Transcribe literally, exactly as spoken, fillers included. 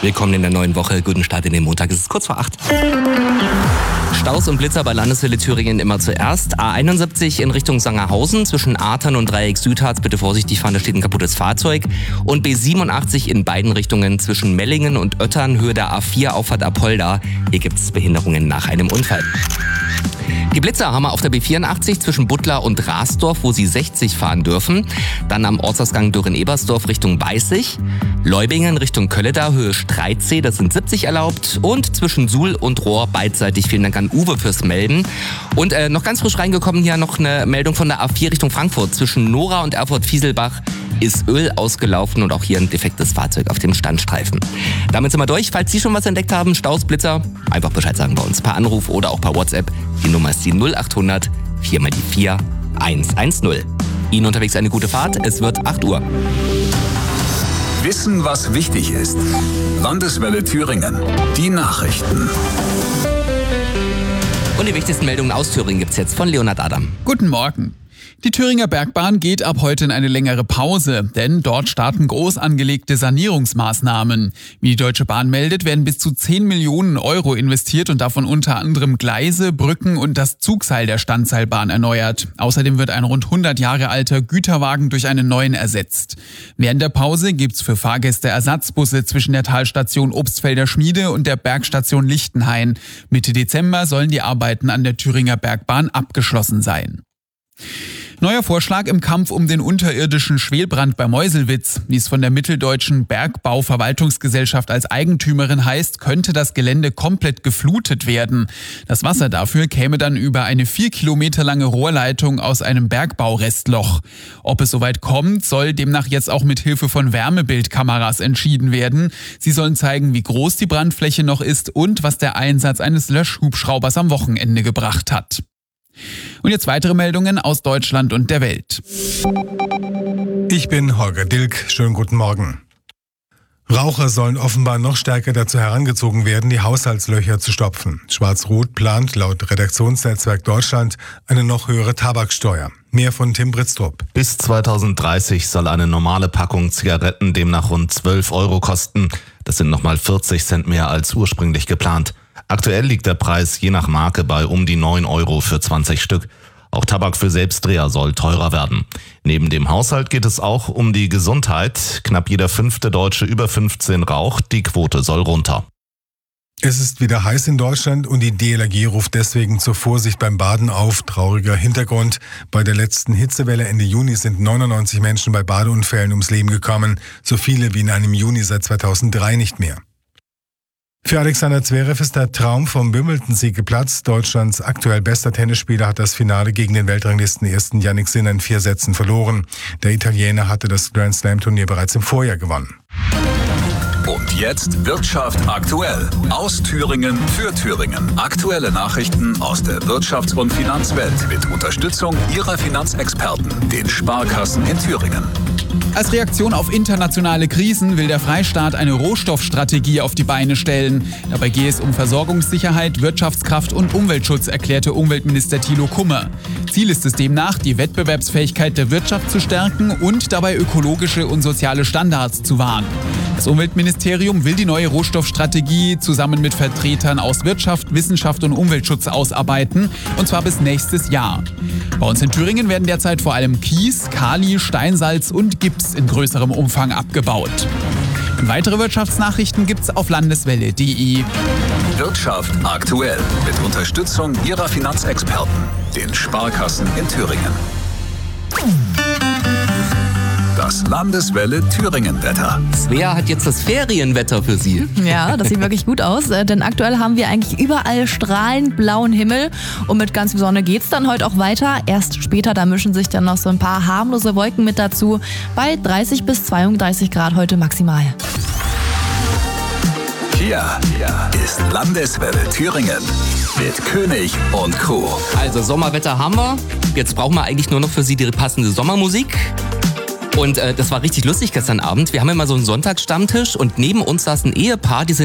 Willkommen in der neuen Woche. Guten Start in den Montag. Es ist kurz vor acht. Staus und Blitzer bei Landeswelle Thüringen immer zuerst. A einundsiebzig in Richtung Sangerhausen zwischen Artern und Dreieck Südharz. Bitte vorsichtig fahren, da steht ein kaputtes Fahrzeug. Und B siebenundachtzig in beiden Richtungen zwischen Mellingen und Oettern, Höhe der A vier, Auffahrt Apolda. Hier gibt es Behinderungen nach einem Unfall. Die Blitzer haben wir auf der B vierundachtzig zwischen Buttlar und Rasdorf, wo sie sechzig fahren dürfen. Dann am Ortsausgang Dürren-Ebersdorf Richtung Beißig. Leubingen Richtung Kölleda, Höhe Streitsee, das sind siebzig erlaubt. Und zwischen Suhl und Rohr beidseitig. Vielen Dank an Uwe fürs Melden. Und äh, noch ganz frisch reingekommen hier noch eine Meldung von der A vier Richtung Frankfurt. Zwischen Nora und Erfurt-Fieselbach ist Öl ausgelaufen und auch hier ein defektes Fahrzeug auf dem Standstreifen. Damit sind wir durch. Falls Sie schon was entdeckt haben, Staus, Blitzer, einfach Bescheid sagen bei uns. Per Anruf oder auch per WhatsApp. Die Nummer ist die null achthundert vier mal die vier eins eins null. Ihnen unterwegs eine gute Fahrt. Es wird acht Uhr. Wissen, was wichtig ist. Landeswelle Thüringen. Die Nachrichten. Und die wichtigsten Meldungen aus Thüringen gibt's jetzt von Leonhard Adam. Guten Morgen. Die Thüringer Bergbahn geht ab heute in eine längere Pause, denn dort starten groß angelegte Sanierungsmaßnahmen. Wie die Deutsche Bahn meldet, werden bis zu zehn Millionen Euro investiert und davon unter anderem Gleise, Brücken und das Zugseil der Standseilbahn erneuert. Außerdem wird ein rund hundert Jahre alter Güterwagen durch einen neuen ersetzt. Während der Pause gibt's für Fahrgäste Ersatzbusse zwischen der Talstation Obstfelder Schmiede und der Bergstation Lichtenhain. Mitte Dezember sollen die Arbeiten an der Thüringer Bergbahn abgeschlossen sein. Neuer Vorschlag im Kampf um den unterirdischen Schwelbrand bei Meuselwitz. Wie es von der Mitteldeutschen Bergbauverwaltungsgesellschaft als Eigentümerin heißt, könnte das Gelände komplett geflutet werden. Das Wasser dafür käme dann über eine vier Kilometer lange Rohrleitung aus einem Bergbaurestloch. Ob es soweit kommt, soll demnach jetzt auch mit Hilfe von Wärmebildkameras entschieden werden. Sie sollen zeigen, wie groß die Brandfläche noch ist und was der Einsatz eines Löschhubschraubers am Wochenende gebracht hat. Und jetzt weitere Meldungen aus Deutschland und der Welt. Ich bin Holger Dilk. Schönen guten Morgen. Raucher sollen offenbar noch stärker dazu herangezogen werden, die Haushaltslöcher zu stopfen. Schwarz-Rot plant laut Redaktionsnetzwerk Deutschland eine noch höhere Tabaksteuer. Mehr von Tim Britztrup. Bis zweitausenddreißig soll eine normale Packung Zigaretten demnach rund zwölf Euro kosten. Das sind nochmal vierzig Cent mehr als ursprünglich geplant. Aktuell liegt der Preis je nach Marke bei um die neun Euro für zwanzig Stück. Auch Tabak für Selbstdreher soll teurer werden. Neben dem Haushalt geht es auch um die Gesundheit. Knapp jeder fünfte Deutsche über fünfzehn raucht. Die Quote soll runter. Es ist wieder heiß in Deutschland und die D L R G ruft deswegen zur Vorsicht beim Baden auf. Trauriger Hintergrund. Bei der letzten Hitzewelle Ende Juni sind neunundneunzig Menschen bei Badeunfällen ums Leben gekommen. So viele wie in einem Juni seit zweitausenddrei nicht mehr. Für Alexander Zverev ist der Traum vom Wimbledon-Sieg geplatzt. Deutschlands aktuell bester Tennisspieler hat das Finale gegen den Weltranglistenersten Jannik Sinner in vier Sätzen verloren. Der Italiener hatte das Grand-Slam-Turnier bereits im Vorjahr gewonnen. Und jetzt Wirtschaft aktuell. Aus Thüringen für Thüringen. Aktuelle Nachrichten aus der Wirtschafts- und Finanzwelt mit Unterstützung Ihrer Finanzexperten, den Sparkassen in Thüringen. Als Reaktion auf internationale Krisen will der Freistaat eine Rohstoffstrategie auf die Beine stellen. Dabei gehe es um Versorgungssicherheit, Wirtschaftskraft und Umweltschutz, erklärte Umweltminister Thilo Kummer. Ziel ist es demnach, die Wettbewerbsfähigkeit der Wirtschaft zu stärken und dabei ökologische und soziale Standards zu wahren. Das Umweltministerium will die neue Rohstoffstrategie zusammen mit Vertretern aus Wirtschaft, Wissenschaft und Umweltschutz ausarbeiten, und zwar bis nächstes Jahr. Bei uns in Thüringen werden derzeit vor allem Kies, Kali, Steinsalz und Gips in größerem Umfang abgebaut. Und weitere Wirtschaftsnachrichten gibt's auf landeswelle punkt de. Wirtschaft aktuell mit Unterstützung Ihrer Finanzexperten, den Sparkassen in Thüringen. Das Landeswelle Thüringen-Wetter. Svea hat jetzt das Ferienwetter für Sie. Ja, das sieht wirklich gut aus, denn aktuell haben wir eigentlich überall strahlend blauen Himmel und mit ganz viel Sonne geht's dann heute auch weiter. Erst später, da mischen sich dann noch so ein paar harmlose Wolken mit dazu. Bei dreißig bis zweiunddreißig Grad heute maximal. Hier, hier ist Landeswelle Thüringen mit König und Crew. Also Sommerwetter haben wir. Jetzt brauchen wir eigentlich nur noch für Sie die passende Sommermusik. Und äh, das war richtig lustig gestern Abend. Wir haben immer so einen Sonntagsstammtisch und neben uns saß ein Ehepaar, die sind